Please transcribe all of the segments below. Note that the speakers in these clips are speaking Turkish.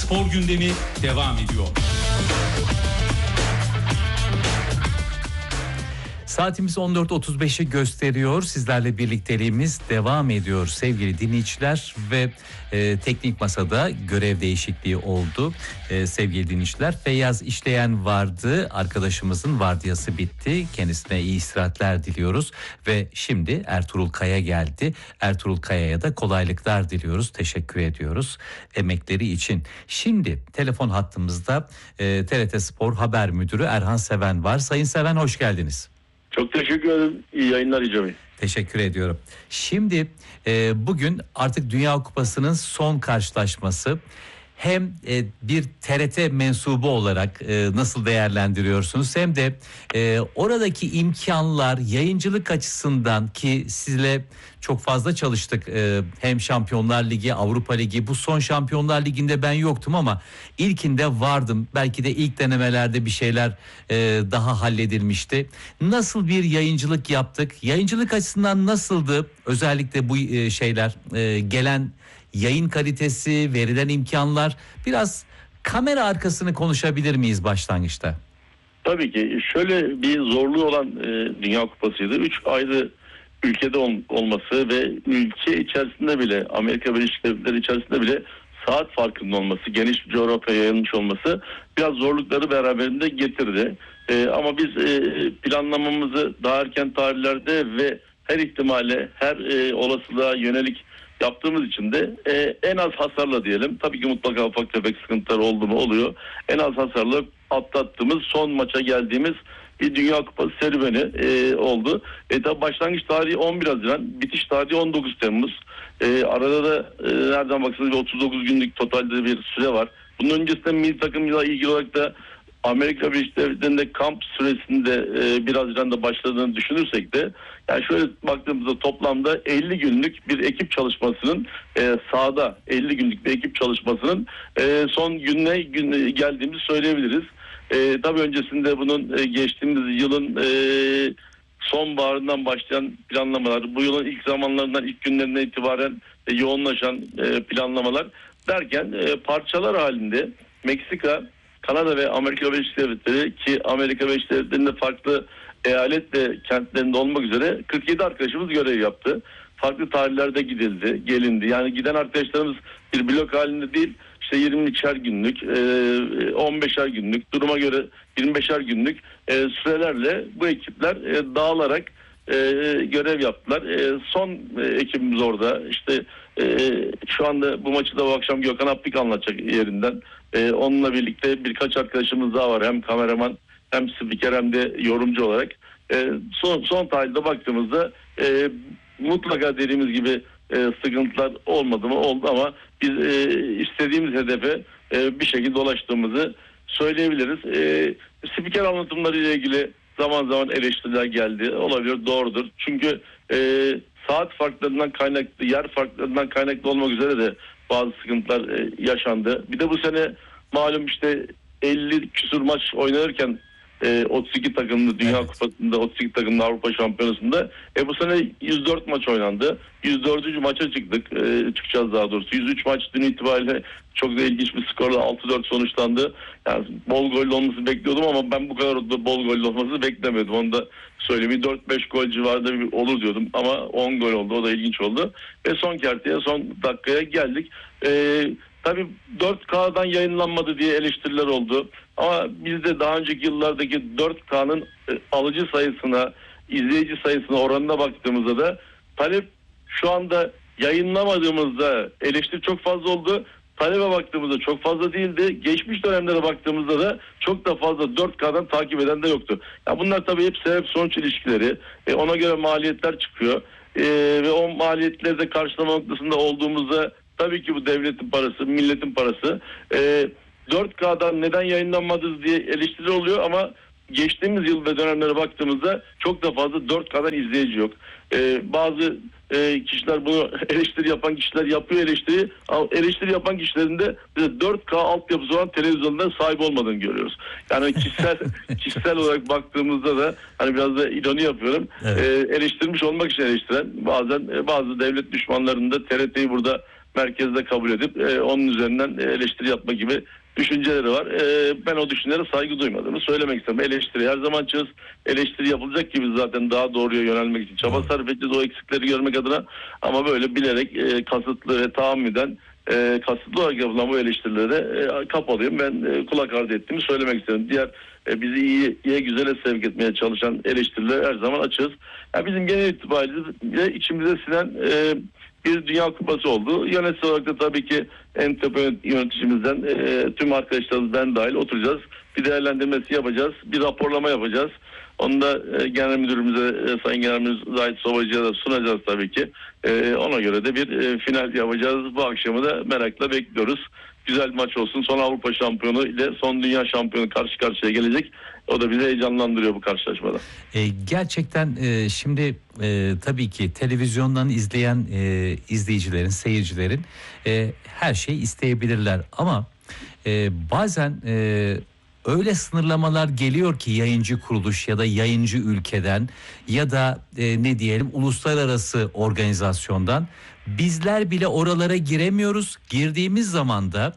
spor gündemi devam ediyor. Saatimiz 14.35'i gösteriyor. Sizlerle birlikteliğimiz devam ediyor sevgili dinleyiciler ve teknik masada görev değişikliği oldu. Sevgili dinleyiciler, Feyyaz İşleyen vardı. Arkadaşımızın vardiyası bitti. Kendisine iyi istirahatler diliyoruz ve şimdi Ertuğrul Kaya geldi. Ertuğrul Kaya'ya da kolaylıklar diliyoruz. Teşekkür ediyoruz emekleri için. Şimdi telefon hattımızda TRT Spor Haber Müdürü Erhan Seven var. Sayın Seven, hoş geldiniz. Çok teşekkür ederim. İyi yayınlar Hicami. Teşekkür ediyorum. Şimdi bugün artık Dünya Kupası'nın son karşılaşması. Hem bir TRT mensubu olarak nasıl değerlendiriyorsunuz, hem de oradaki imkanlar yayıncılık açısından, ki sizle çok fazla çalıştık. Hem Şampiyonlar Ligi, Avrupa Ligi, bu son Şampiyonlar Ligi'nde ben yoktum ama ilkinde vardım. Belki de ilk denemelerde bir şeyler daha halledilmişti. Nasıl bir yayıncılık yaptık? Yayıncılık açısından nasıldı? Özellikle bu şeyler, gelen yayın kalitesi, verilen imkanlar. Biraz kamera arkasını konuşabilir miyiz başlangıçta? Tabii ki. Şöyle bir zorluğu olan Dünya Kupası'ydı. 3 ayrı ülkede olması ve ülke içerisinde bile, Amerika Birleşik Devletleri içerisinde bile saat farkının olması, geniş bir coğrafyaya yayılmış olması biraz zorlukları beraberinde getirdi. Ama biz planlamamızı daha erken tarihlerde ve her ihtimale, her olasılığa yönelik yaptığımız için de en az hasarla diyelim. Tabii ki mutlaka ufak tefek sıkıntılar oldu mu oluyor. En az hasarla atlattığımız, son maça geldiğimiz bir Dünya Kupası serüveni oldu. Tabii başlangıç tarihi 11 Haziran, bitiş tarihi 19 Temmuz. Arada da nereden baksanız 39 günlük totalde bir süre var. Bunun öncesinde milli takımla ilgili olarak da Amerika Birleşik Devletleri'nde kamp süresinde 1 Haziran'da başladığını düşünürsek de, yani şöyle baktığımızda toplamda 50 günlük bir ekip çalışmasının sahada 50 günlük bir ekip çalışmasının son gününe geldiğimizi söyleyebiliriz. Tabii öncesinde bunun geçtiğimiz yılın sonbaharından başlayan planlamalar, bu yılın ilk zamanlarından, ilk günlerinden itibaren yoğunlaşan planlamalar derken parçalar halinde Meksika, Kanada ve Amerika Birleşik Devletleri, ki Amerika Birleşik Devletleri'nde farklı eyalet ve kentlerinde olmak üzere 47 arkadaşımız görev yaptı. Farklı tarihlerde gelindi. Yani giden arkadaşlarımız bir blok halinde değil, işte 20'şer günlük, 15'er günlük, duruma göre 25'er günlük sürelerle bu ekipler dağılarak görev yaptılar. Son ekibimiz orada. İşte şu anda bu maçı da bu akşam Gökhan Aptik anlatacak yerinden. Onunla birlikte birkaç arkadaşımız daha var. Hem kameraman, hem spiker, hem de yorumcu olarak. Son tarihte baktığımızda mutlaka dediğimiz gibi sıkıntılar olmadı mı? Oldu, ama biz istediğimiz hedefe bir şekilde ulaştığımızı söyleyebiliriz. Spiker anlatımları ile ilgili zaman zaman eleştiriler geldi. Olabilir, doğrudur. Çünkü saat farklarından kaynaklı, yer farklarından kaynaklı olmak üzere de bazı sıkıntılar yaşandı. Bir de bu sene malum işte 50 küsur maç oynanırken 32 takımlı Dünya Kupası'nda, 32 takımlı Avrupa Şampiyonası'nda bu sene 104 maç oynandı. 104. maça çıkacağız daha doğrusu. 103 maç dün itibariyle çok da ilginç bir skorla 6-4 sonuçlandı. Yani bol gollü olmasını bekliyordum ama ben bu kadar da bol gollü olmasını beklemiyordum. Onu da söyleyeyim. 4-5 gol civarında olur diyordum ama 10 gol oldu. O da ilginç oldu. Ve son kerteye, son dakikaya geldik. Tabii 4K'dan yayınlanmadı diye eleştiriler oldu. Ama biz de daha önceki yıllardaki 4K'nın alıcı sayısına, izleyici sayısına oranına baktığımızda da talep, şu anda yayınlamadığımızda eleştiri çok fazla oldu. Talebe baktığımızda çok fazla değildi. Geçmiş dönemlere baktığımızda da çok da fazla 4K'dan takip eden de yoktu. Ya bunlar tabii hep sebep sonuç ilişkileri. Ona göre maliyetler çıkıyor. Ve o maliyetleri de karşılama noktasında olduğumuzda tabii ki bu devletin parası, milletin parası. 4K'dan neden yayınlanmadınız diye eleştiri oluyor ama geçtiğimiz yıl ve dönemlere baktığımızda çok da fazla 4K'dan izleyici yok. Bazı kişiler bunu, eleştiri yapan kişiler yapıyor eleştiri. Ama eleştiri yapan kişilerin de 4K altyapısı olan televizyonda sahip olmadığını görüyoruz. Yani kişisel olarak baktığımızda da hani biraz da ironi yapıyorum. Evet. Eleştirmiş olmak için eleştiren, bazen bazı devlet düşmanlarının da TRT'yi burada merkezde kabul edip onun üzerinden eleştiri yapma gibi düşünceleri var. Ben o düşüncelere saygı duymadığımı söylemek istedim. Eleştiri her zaman açığız. Eleştiri yapılacak gibi zaten daha doğruya yönelmek için çaba sarf edeceğiz o eksikleri görmek adına. Ama böyle bilerek kasıtlı ve tahammüden kasıtlı olarak yapılan bu eleştirilere kapalıyım. Ben kulak ardı ettiğimi söylemek istedim. Diğer bizi iyiye güzele sevk etmeye çalışan eleştiriler her zaman açığız. Yani bizim genel itibariyle içimize sinen bir Dünya Kupası oldu. Yönetici olarak da tabii ki en tepe yöneticimizden tüm arkadaşlarımız ben dahil oturacağız. Bir değerlendirmesi yapacağız. Bir raporlama yapacağız. Onu da genel müdürümüze, Sayın Genel Müdür Zahit Sobacı'ya da sunacağız tabii ki. Ona göre de bir final yapacağız. Bu akşamı da merakla bekliyoruz. Güzel bir maç olsun. Son Avrupa şampiyonu ile son dünya şampiyonu karşı karşıya gelecek. O da bizi heyecanlandırıyor bu karşılaşmada. Gerçekten şimdi tabii ki televizyondan izleyen izleyicilerin, seyircilerin her şeyi isteyebilirler. Ama bazen öyle sınırlamalar geliyor ki yayıncı kuruluş ya da yayıncı ülkeden ya da ne diyelim uluslararası organizasyondan bizler bile oralara giremiyoruz. Girdiğimiz zaman da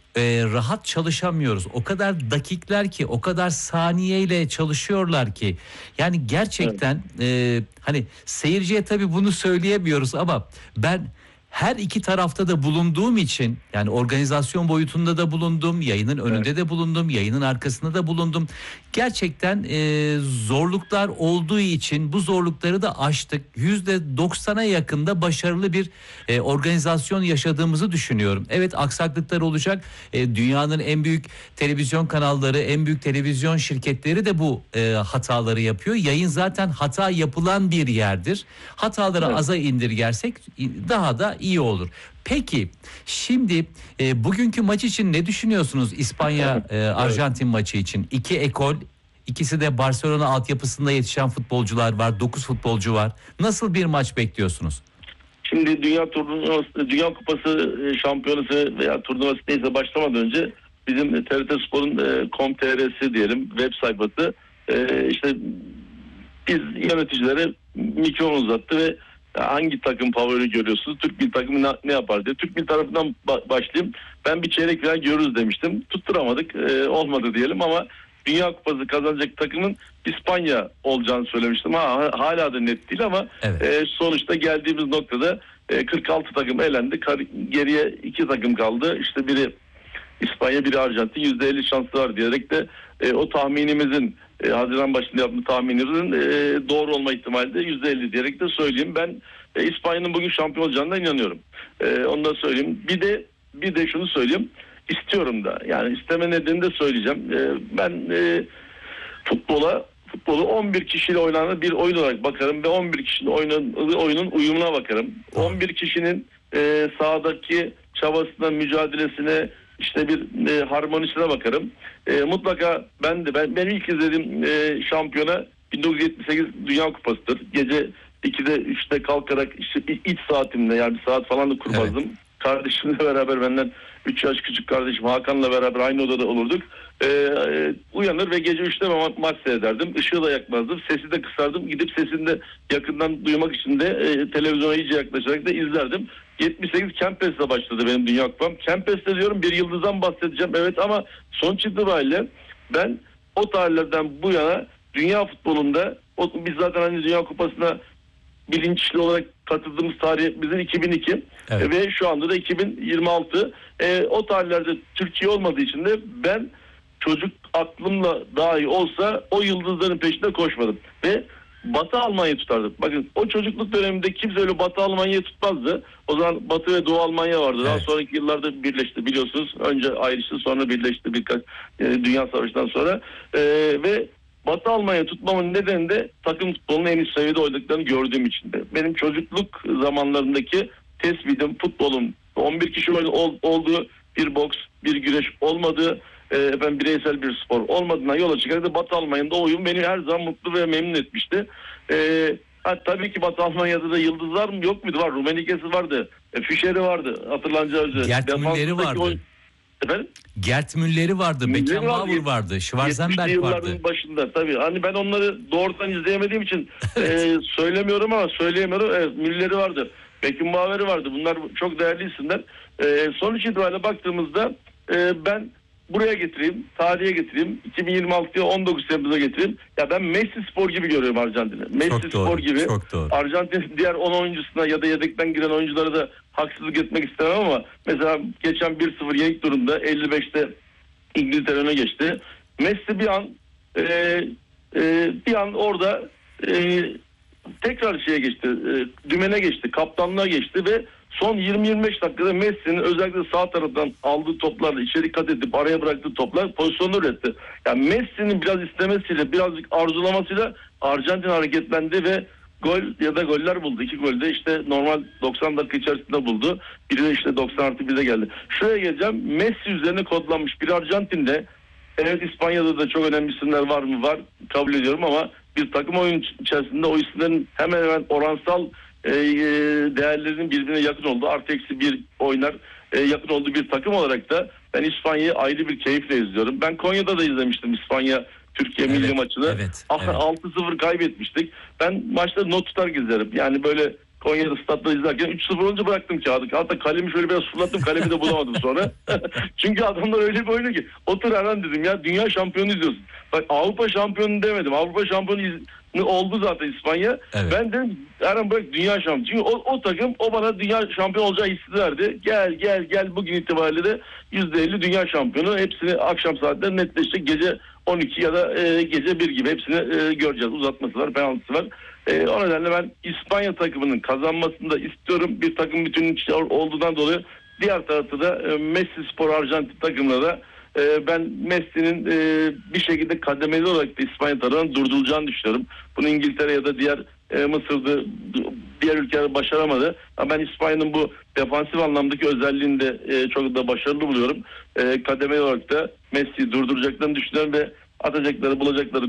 rahat çalışamıyoruz. O kadar dakikler ki, o kadar saniyeyle çalışıyorlar ki. Yani gerçekten hani seyirciye tabii bunu söyleyemiyoruz ama ben her iki tarafta da bulunduğum için, yani organizasyon boyutunda da bulundum, yayının önünde de bulundum, yayının arkasında da bulundum. Gerçekten zorluklar olduğu için bu zorlukları da aştık. %90'a yakında başarılı bir organizasyon yaşadığımızı düşünüyorum. Evet, aksaklıklar olacak. Dünyanın en büyük televizyon kanalları, en büyük televizyon şirketleri de bu hataları yapıyor. Yayın zaten hata yapılan bir yerdir. Hataları aza indirgersek daha da iyi olur. Peki şimdi bugünkü maç için ne düşünüyorsunuz? İspanya-Arjantin maçı için. İki ekol, ikisi de Barcelona altyapısında yetişen futbolcular var. 9 futbolcu var. Nasıl bir maç bekliyorsunuz? Şimdi Dünya Kupası şampiyonası veya turnuvası neyse başlamadan önce bizim TRT Spor'un .com.tr'si diyelim web sayfası işte biz yöneticilere mikrofon uzattı ve hangi takım favori görüyorsunuz? Türk milli takımı ne yapar diye. Türk milli tarafından başlayayım. Ben bir çeyrek falan görürüz demiştim. Tutturamadık. Olmadı diyelim ama Dünya Kupası kazanacak takımın İspanya olacağını söylemiştim. Hala da net değil ama evet. Sonuçta geldiğimiz noktada 46 takım elendi. Geriye 2 takım kaldı. İşte biri İspanya, biri Arjantin. %50 şansı var diyerek de o tahminimizin Haziran başında yaptığım tahminimizin doğru olma ihtimali de %50 diyerek de söyleyeyim. Ben İspanya'nın bugün şampiyon olacağına inanıyorum. Onu da söyleyeyim. Bir de şunu söyleyeyim. İstiyorum da. Yani isteme nedenini de söyleyeceğim. Ben futbolu 11 kişiyle oynanan bir oyun olarak bakarım ve 11 kişinin oyunun uyumuna bakarım. 11 kişinin sahadaki çabasına, mücadelesine, işte bir harmonisine bakarım. Mutlaka benim ilk izlediğim şampiyona 1978 Dünya Kupası'dır. Gece 2'de 3'te kalkarak işte iç saatimle, yani bir saat falan da kurmazdım. Evet. Kardeşimle beraber, benden 3 yaş küçük kardeşim Hakan'la beraber aynı odada olurduk. Uyanır ve gece 3'te maç seyrederdim. Işığı da yakmazdım. Sesi de kısardım. Gidip sesini de yakından duymak için de televizyona iyice yaklaşarak da izlerdim. 78 Kempes'le başladı benim Dünya Kupam. Kempes'te diyorum, bir yıldızdan bahsedeceğim. Evet, ama sonuç itibariyle ben o tarihlerden bu yana dünya futbolunda biz zaten hani Dünya Kupası'na bilinçli olarak katıldığımız tarih bizim 2002 evet. Ve şu anda da 2026. O tarihlerde Türkiye olmadığı için de ben çocuk aklımla dahi olsa o yıldızların peşinde koşmadım. Ve Batı Almanya'yı tutardım. Bakın, o çocukluk döneminde kimse öyle Batı Almanya'yı tutmazdı. O zaman Batı ve Doğu Almanya vardı. Evet. Daha sonraki yıllarda birleşti biliyorsunuz. Önce ayrıştı, sonra birleşti birkaç Dünya Savaşı'ndan sonra. Ve Batı Almanya tutmamın nedeni de takım futbolunun en üst seviyede oynadıklarını gördüğüm için de. Benim çocukluk zamanlarındaki tespitim, futbolun 11 kişi olduğu, bir boks, bir güreş olmadığı, bireysel bir spor olmadığından yola çıkarak da Batı Almanya'da oyun beni her zaman mutlu ve memnun etmişti. Tabii ki Batı Almanya'da da yıldızlar mı yok muydu? Var. Rumenikesi vardı. Fischer'i vardı. Hatırlanacağı üzere. Gert Müller'i vardı. Efendim? Gert Müller'i vardı. Beckenbauer vardı. Schwarzenberg vardı. Başında tabii. Hani ben onları doğrudan izleyemediğim için söylemiyorum ama söyleyemiyorum. Evet, Müller'i vardı. Beckenbauer'i vardı. Bunlar çok değerli isimler. Sonuç itibariyle baktığımızda ben buraya getireyim, tarihe getireyim, 2026'ya 19 Temmuz'a getireyim. Ya ben Messi Spor gibi görüyorum Arjantin'i. Messi Spor gibi. Çok doğru. Arjantin diğer 10 oyuncusuna ya da yedekten giren oyunculara da haksızlık etmek istemem ama mesela geçen 1-0 yenik durumda 55'te İngiltere öne geçti. Messi bir an orada tekrar şeye geçti, dümene geçti, kaptanlığa geçti ve son 20-25 dakikada Messi'nin özellikle sağ taraftan aldığı toplarla içeri kat edip araya bıraktığı toplar pozisyonlar üretti. Yani Messi'nin biraz istemesiyle, birazcık arzulamasıyla Arjantin hareketlendi ve gol ya da goller buldu. 2 golde işte normal 90 dakika içerisinde buldu. Biri de işte 90+1'de geldi. Şuraya geleceğim. Messi üzerine kodlanmış bir Arjantin'de, evet İspanya'da da çok önemli isimler var mı? Var. Kabul ediyorum ama bir takım oyun içerisinde o isimlerin hemen hemen oransal değerlerinin birbirine yakın olduğu, artı eksi bir oynar yakın olduğu bir takım olarak da ben İspanya'yı ayrı bir keyifle izliyorum. Ben Konya'da da izlemiştim İspanya Türkiye milli maçını. Evet. 6-0 kaybetmiştik. Ben maçları not tutar gezerim. Yani böyle Konya'da statta izlerken 3-0 olunca bıraktım kağıdı. Hatta kalemi şöyle biraz fırlattım. Kalemi de bulamadım sonra. Çünkü adamlar öyle bir oynuyor ki. Otur Erhan dedim ya, dünya şampiyonu izliyorsun. Bak Avrupa şampiyonu demedim. Avrupa şampiyonu oldu zaten İspanya. Evet. Ben dedim Erhan bırak dünya şampiyonu. Çünkü o takım o bana dünya şampiyonu olacağı hissi verdi. Gel bugün itibariyle de %50 dünya şampiyonu. Hepsini akşam saatleri netleşecek. Gece 12 ya da gece 1 gibi hepsini göreceğiz. Uzatması var, penaltısı var. O nedenle ben İspanya takımının kazanmasını da istiyorum. Bir takım bütünün olduğundan dolayı diğer tarafta da Messi Spor Arjantin takımına da ben Messi'nin bir şekilde kademeli olarak da İspanya tarafından durdurulacağını düşünüyorum. Bunu İngiltere ya da diğer Mısır'da diğer ülkeler başaramadı. Ama ben İspanya'nın bu defansif anlamdaki özelliğini de çok da başarılı buluyorum. Kademeli olarak da Messi'yi durduracaklarını düşünüyorum ve atacakları, bulacakları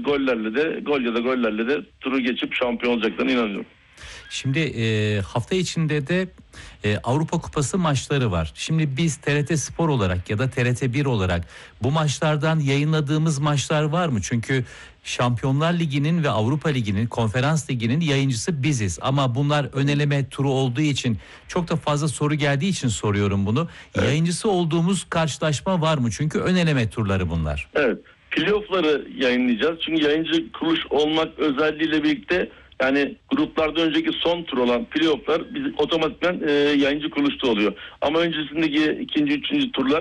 gollerle de turu geçip şampiyon olacaklarına inanıyorum. Şimdi hafta içinde de Avrupa Kupası maçları var. Şimdi biz TRT Spor olarak ya da TRT 1 olarak bu maçlardan yayınladığımız maçlar var mı? Çünkü Şampiyonlar Ligi'nin ve Avrupa Ligi'nin, Konferans Ligi'nin yayıncısı biziz. Ama bunlar ön eleme turu olduğu için, çok da fazla soru geldiği için soruyorum bunu. Evet. Yayıncısı olduğumuz karşılaşma var mı? Çünkü ön eleme turları bunlar. Evet. Playoff'ları yayınlayacağız. Çünkü yayıncı kuruluş olmak özelliğiyle birlikte yani gruplarda önceki son tur olan playoff'lar biz otomatikman yayıncı kuruluşta oluyor. Ama öncesindeki ikinci, üçüncü turlar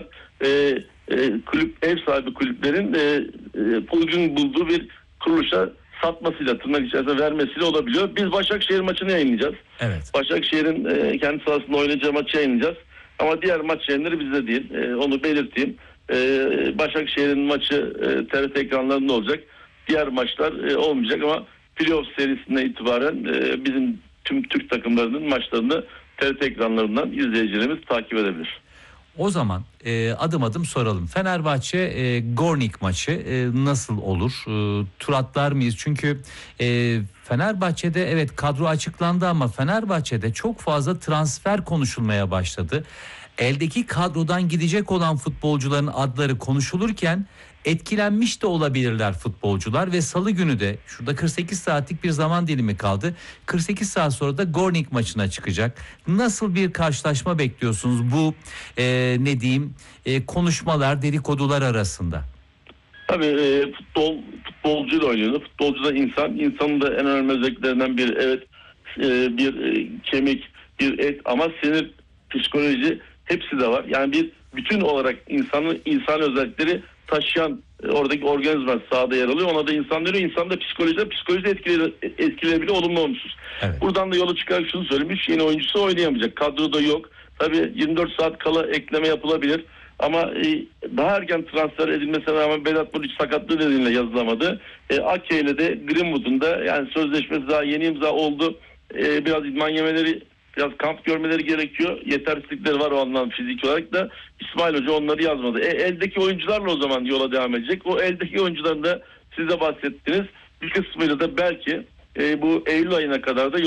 ev sahibi kulüplerin uygun bulduğu bir kuruluşa satmasıyla, tırnak içerisinde vermesiyle olabiliyor. Biz Başakşehir maçını yayınlayacağız. Evet. Başakşehir'in kendi sahasında oynayacağı maçı yayınlayacağız. Ama diğer maç yayınları bizde değil. Onu belirteyim. Başakşehir'in maçı TRT ekranlarında olacak. Diğer maçlar olmayacak ama playoff serisinden itibaren bizim tüm Türk takımlarının maçlarını TRT ekranlarından izleyicilerimiz takip edebilir. O zaman adım adım soralım. Fenerbahçe Gornik maçı nasıl olur? Tur atlar mıyız? Çünkü Fenerbahçe'de evet kadro açıklandı ama Fenerbahçe'de çok fazla transfer konuşulmaya başladı. Eldeki kadrodan gidecek olan futbolcuların adları konuşulurken etkilenmiş de olabilirler futbolcular ve salı günü de şurada 48 saatlik bir zaman dilimi kaldı. 48 saat sonra da Gornik maçına çıkacak. Nasıl bir karşılaşma bekliyorsunuz bu konuşmalar, dedikodular arasında? Tabii futbolcuyla oynuyordu. Futbolcu da insan. İnsanın da en önemli özelliklerinden biri. Evet bir kemik, bir et ama sinir, psikoloji hepsi de var. Yani bir bütün olarak insan özellikleri taşıyan oradaki organizma sahada yer alıyor. Ona da insan deniyor. İnsan da psikoloji etkileyebilir olumlu olumsuz. Evet. Buradan da yola çıkarak şunu söyleyeyim. 3 yeni oyuncusu oynayamayacak. Kadroda yok. Tabii 24 saat kala ekleme yapılabilir. Ama daha erken transfer edilmesine rağmen Vedat Muriç sakatlığı nedeniyle yazılamadı. Ake ile de Greenwood'un da yani sözleşmesi daha yeni imza oldu. Biraz idman yemeleri, biraz kamp görmeleri gerekiyor. Yetersizlikleri var o anlamda fiziki olarak da. İsmail Hoca onları yazmadı. Eldeki oyuncularla o zaman yola devam edecek. O eldeki oyuncuların da siz de bahsettiniz. Bir kısmıyla da belki bu Eylül ayına kadar da